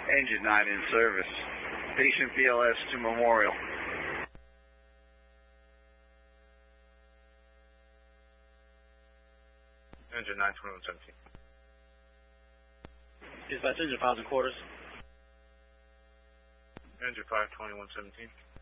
Engine 9 in service. Patient BLS to Memorial. Engine 9, 2117. Dispatch, engine 5 and quarters. Engine 5, 2117.